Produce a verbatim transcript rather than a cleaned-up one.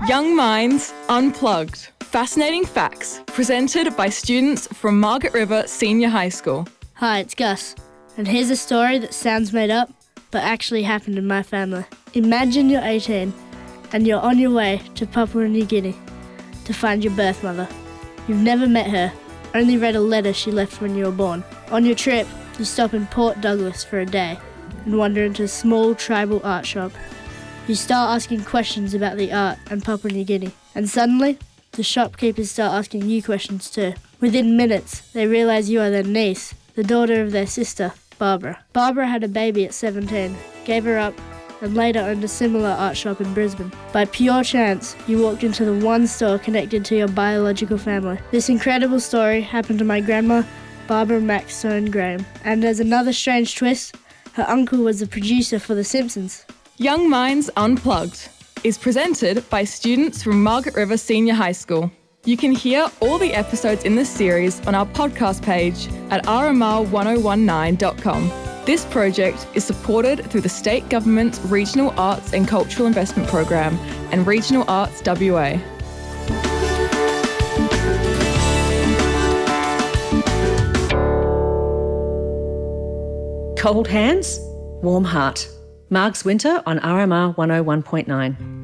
Young Minds Unplugged. Fascinating facts presented by students from Margaret River Senior High School. Hi, it's Gus, and here's a story that sounds made up, but actually happened in my family. Imagine you're eighteen, and you're on your way to Papua New Guinea to find your birth mother. You've never met her, only read a letter she left when you were born. On your trip, you stop in Port Douglas for a day and wander into a small tribal art shop. You start asking questions about the art and Papua New Guinea, and suddenly, the shopkeepers start asking you questions too. Within minutes, they realise you are their niece, the daughter of their sister, Barbara. Barbara had a baby at seventeen, gave her up, and later owned a similar art shop in Brisbane. By pure chance, you walked into the one store connected to your biological family. This incredible story happened to my grandma, Barbara Maxstone Graham. And as another strange twist, her uncle was the producer for The Simpsons. Young Minds Unplugged is presented by students from Margaret River Senior High School. You can hear all the episodes in this series on our podcast page at r m r one oh one nine dot com. This project is supported through the State Government's Regional Arts and Cultural Investment Program and Regional Arts W A. Cold hands, warm heart. Margs Winter on R M R one oh one point nine.